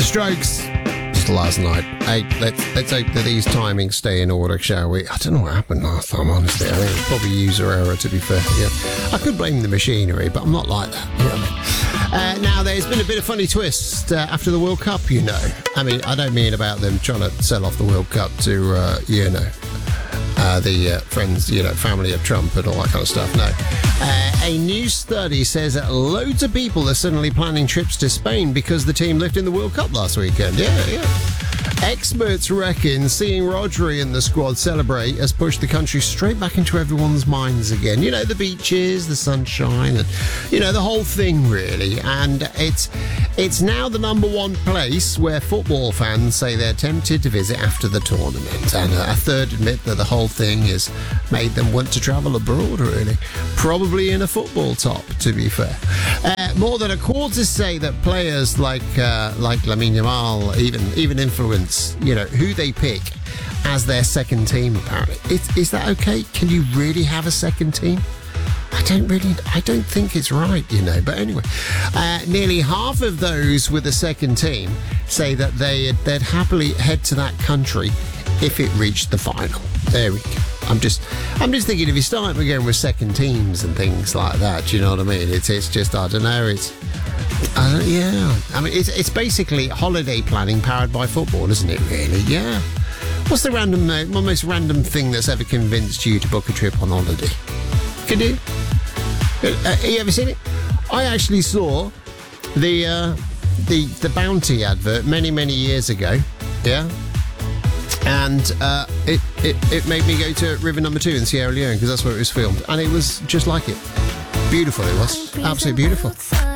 Strokes just last night. Hey, let's hope that these timings stay in order, shall we? I don't know what happened last time, honestly. I think it's probably user error, to be fair. Yeah, I could blame the machinery, but I'm not like that. You know what I mean? Now, there's been a bit of funny twist after the World Cup, you know. I mean, I don't mean about them trying to sell off the World Cup to, the friends, family of Trump and all that kind of stuff. No. A new study says that loads of people are suddenly planning trips to Spain because the team lifted in the World Cup last weekend. Yeah. Experts reckon seeing Rodri and the squad celebrate has pushed the country straight back into everyone's minds again. You know, the beaches, the sunshine, and, the whole thing, really. And it's now the number one place where football fans say they're tempted to visit after the tournament. And a third admit that the whole thing has made them want to travel abroad, really. Probably in a football top, to be fair. More than a quarter say that players like Lamine Yamal even influence, who they pick as their second team, apparently. Is that okay? Can you really have a second team? I don't think it's right, But anyway, nearly half of those with a second team say that they'd happily head to that country if it reached the final. There we go. I'm just thinking if you start again with second teams and things like that, do you know what I mean? It's just, I don't know, I mean, it's basically holiday planning powered by football, isn't it, really? Yeah. What's the most random thing that's ever convinced you to book a trip on holiday? Can you? Have you ever seen it? I actually saw the Bounty advert many years ago. Yeah. And it made me go to River Number 2 in Sierra Leone because that's where it was filmed. And it was just like it. Beautiful it was. Absolutely beautiful.